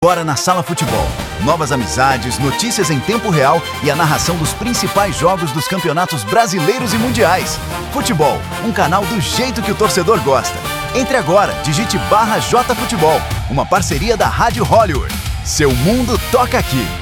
Agora na Sala Futebol. Novas amizades, notícias em tempo real e a narração dos principais jogos dos campeonatos brasileiros e mundiais. Futebol, um canal do jeito que o torcedor gosta. Entre agora, digite /JFutebol, uma parceria da Rádio Hollywood. Seu mundo toca aqui.